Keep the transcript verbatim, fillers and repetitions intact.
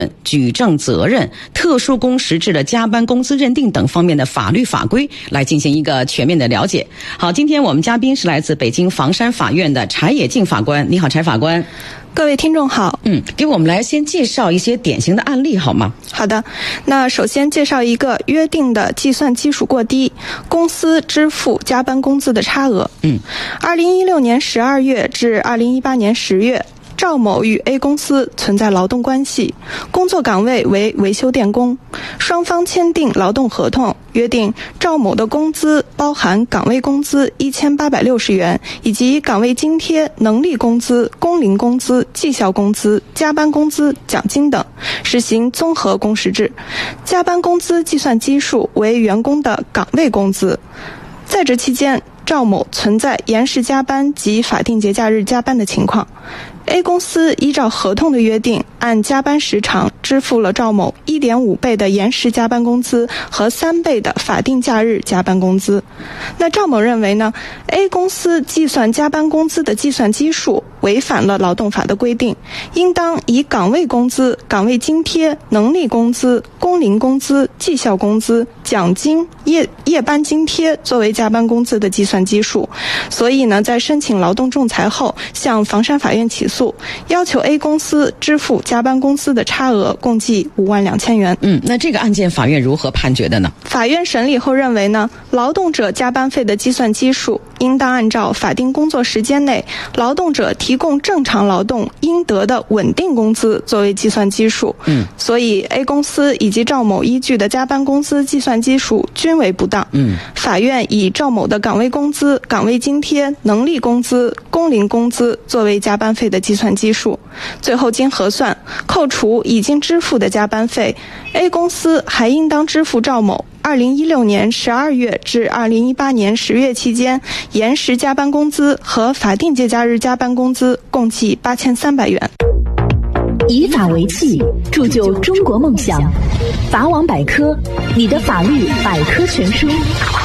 举证责任、特殊工时制的加班工资认定等方面的法律法规来进行一个全面的了解。好，今天我们嘉宾是来自北京房山法院的柴野静法官。你好，柴法官。 各位听众好。 嗯，给我们来先介绍一些典型的案例好吗？ 好的，那首先介绍一个约定的计算基数过低，公司支付加班工资的差额。 嗯， 二零一六年十二月至二零一八年十月。赵某与 A 公司存在劳动关系，工作岗位为维修电工，双方签订劳动合同，约定赵某的工资包含岗位工资一千八百六十元，以及岗位津贴、能力工资、工龄工资、绩效工资、加班工资、奖金等，实行综合工时制。加班工资计算基数为员工的岗位工资。在职期间，赵某存在延时加班及法定节假日加班的情况。A 公司依照合同的约定，按加班时长支付了赵某 一点五 倍的延时加班工资和三倍的法定假日加班工资。那赵某认为呢 ，A 公司计算加班工资的计算基数违反了劳动法的规定，应当以岗位工资、岗位津贴、能力工资、工龄工资、绩效工资、奖金、夜夜班津贴作为加班工资的计算基数。所以呢，在申请劳动仲裁后，向房山法院起诉，要求 A 公司支付加班工资的差额共计五万两千元。 嗯，那这个案件法院如何判决的呢？ 法院审理后认为呢，劳动者加班费的计算基数应当按照法定工作时间内劳动者提供正常劳动应得的稳定工资作为计算基数。 嗯， 所以 A 公司以及赵某依据的加班工资计算基数均为不当。 嗯， 法院以赵某的岗位工资、岗位津贴、能力工资、工龄工资作为加班费的计算基数。最后经核算，扣除已经支付的加班费， A 公司还应当支付赵某二零一六年十二月至二零一八年十月期间延时加班工资和法定节假日加班工资共计八千三百元。 以法为器，铸就中国梦想。法网百科，你的法律百科全书。